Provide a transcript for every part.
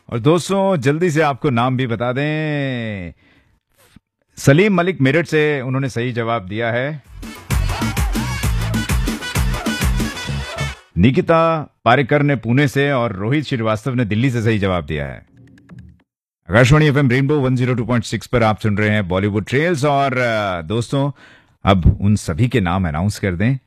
और दोस्तों जल्दी से आपको नाम भी बता दें। सलीम मलिक मेरठ से उन्होंने सही जवाब दिया है। निकिता पारेकर ने पुणे से और रोहित श्रीवास्तव ने दिल्ली से सही जवाब दिया है। आकाशवाणी एफएम रेनबो 102.6 पर आप सुन रहे हैं बॉलीवुड ट्रेल्स। और दोस्तों अब उन सभी के नाम अनाउंस कर दें।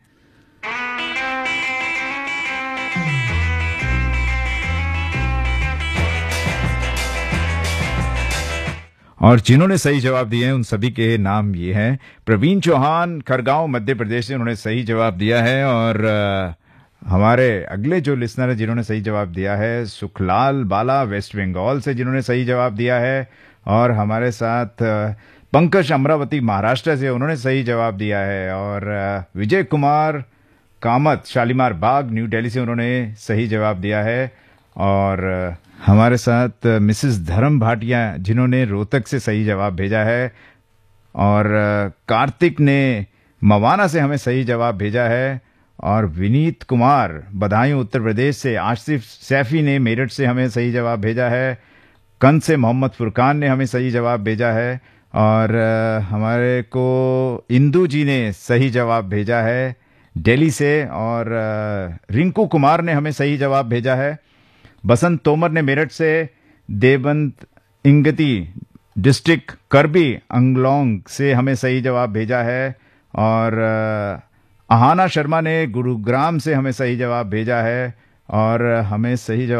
और जिन्होंने सही जवाब दिए हैं उन सभी के नाम ये हैं। प्रवीण चौहान खरगांव मध्य प्रदेश से उन्होंने सही जवाब दिया है। और हमारे अगले जो लिसनर है जिन्होंने सही जवाब दिया है, सुखलाल बाला वेस्ट बंगाल से जिन्होंने सही जवाब दिया है। और हमारे साथ पंकज अमरावती महाराष्ट्र से उन्होंने सही जवाब दिया है। और विजय कुमार कामत शालीमार बाग न्यू दिल्ली से उन्होंने सही जवाब दिया है। और हमारे साथ मिसेस धर्म भाटिया जिन्होंने रोहतक से सही जवाब भेजा है। और कार्तिक ने मवाना से हमें सही जवाब भेजा है। और विनीत कुमार बदायूं उत्तर प्रदेश से, आसिफ सैफी ने मेरठ से हमें सही जवाब भेजा है। कंद से मोहम्मद फुरकान ने हमें सही जवाब भेजा है। और हमारे को इंदू जी ने सही जवाब भेजा है दिल्ली से। और रिंकू कुमार ने हमें सही जवाब भेजा है। बसंत तोमर ने मेरठ से, देवंत इंगती डिस्ट्रिक्ट करबी अंगलोंग से हमें सही जवाब भेजा है। और आहाना शर्मा ने गुरुग्राम से हमें सही जवाब भेजा है। और हमें सही जवाब